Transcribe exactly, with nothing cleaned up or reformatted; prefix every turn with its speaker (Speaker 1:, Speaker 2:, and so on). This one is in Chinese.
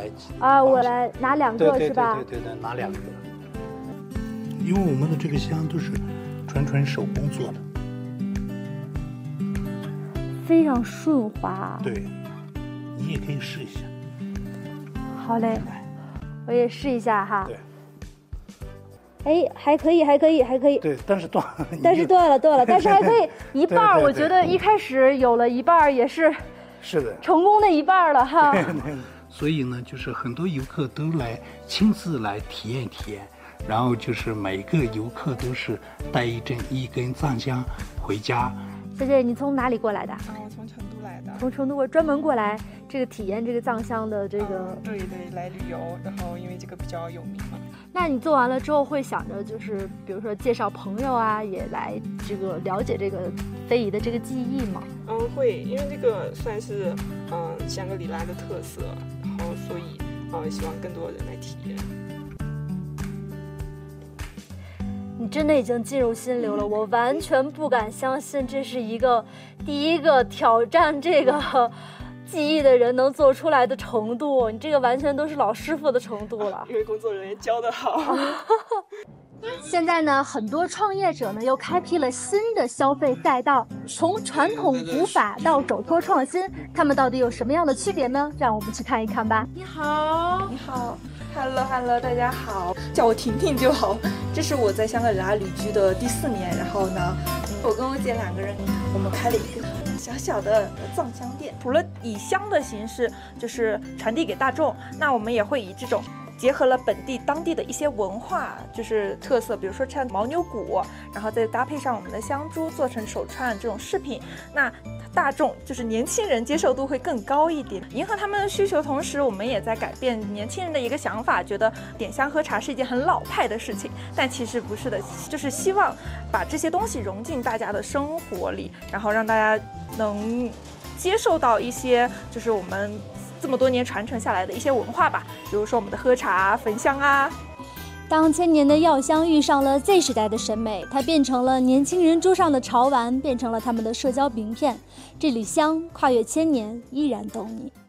Speaker 1: 来
Speaker 2: 啊，我来拿两个是吧？
Speaker 1: 对对对对，拿两个。因为我们的这个香都是纯纯手工做的，
Speaker 2: 非常顺滑。
Speaker 1: 对，你也可以试一下。
Speaker 2: 好嘞，我也试一下哈。
Speaker 1: 对。
Speaker 2: 哎，还可以，还可以，还可以。
Speaker 1: 对，但是断了。
Speaker 2: 但是断了，断了，但是还可以一半儿。我觉得一开始有了一半儿也是。
Speaker 1: 是的。
Speaker 2: 成功的一半了哈。
Speaker 1: 对对。所以呢，就是很多游客都来亲自来体验体验，然后就是每个游客都是带一针一根藏香回家。
Speaker 2: 小姐，你从哪里过来的？
Speaker 3: 啊，我从成都来的。
Speaker 2: 从成都过专门过来这个体验这个藏香的这个。
Speaker 3: 啊、对对，来旅游，然后因为这个比较有名嘛。
Speaker 2: 那你做完了之后会想着就是比如说介绍朋友啊，也来这个了解这个非遗的这个技艺吗？
Speaker 3: 嗯，会，因为这个算是嗯香格里拉的特色，然后所以呃希望更多人来体验。
Speaker 2: 你真的已经进入心流了，我完全不敢相信这是一个第一个挑战这个技艺的人能做出来的程度，你这个完全都是老师傅的程度了。
Speaker 3: 因为工作人员教得好。
Speaker 2: 现在呢，很多创业者呢又开辟了新的消费赛道，从传统古法到手托创新，他们到底有什么样的区别呢？让我们去看一看吧。
Speaker 3: 你好，你好 ，Hello Hello， 大家好，叫我婷婷就好。这是我在香格里拉旅居的第四年，然后呢，我跟我姐两个人，我们开了一个小小的藏香店。除了以香的形式就是传递给大众，那我们也会以这种结合了本地当地的一些文化就是特色，比如说唱牦牛鼓，然后再搭配上我们的香珠做成手串这种饰品，那大众就是年轻人接受度会更高一点，迎合他们的需求。同时我们也在改变年轻人的一个想法，觉得点香喝茶是一件很老派的事情，但其实不是的，就是希望把这些东西融进大家的生活里，然后让大家能接受到一些就是我们这么多年传承下来的一些文化吧，比如说我们的喝茶、焚香啊。
Speaker 2: 当千年的药香遇上了 Z 时代的审美，它变成了年轻人桌上的潮玩，变成了他们的社交名片。这缕香跨越千年，依然懂你。